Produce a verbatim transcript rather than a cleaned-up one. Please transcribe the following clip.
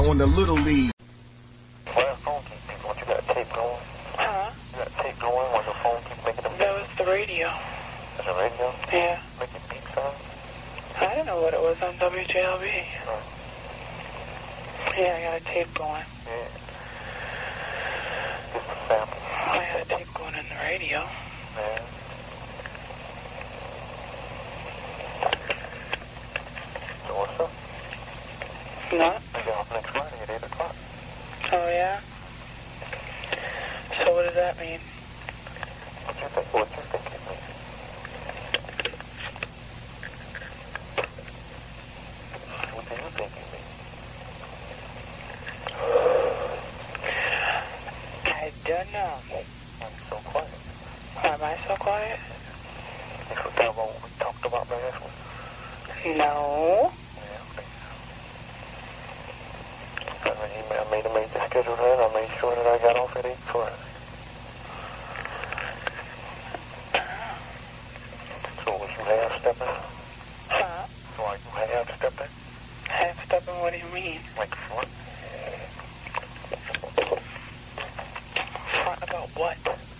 on the Little League. Why the phone keep beeping? What, you got a tape going? Huh? You got a tape going while the phone keeps making them beep? That was the radio. That's a radio? Yeah. Making beep sounds? I don't know what it was on W J L B. Oh. Yeah, I got a tape going. Yeah. Just a sample. I had a tape going in the radio. Yeah. So what's up? What? I get off next Friday at eight o'clock. Oh, yeah? So what does that mean? What you think? What you think it means? What do you think it means? I don't know. Why you so quiet? Why am I so quiet? You forgot about what we talked about last week? No. Yeah, okay. Got an email made to make the schedule then. I made sure that I got off at eight Friday. So was you half-stepping? Huh? So are you half-stepping? Half-stepping, what do you mean? Like front? Front about what?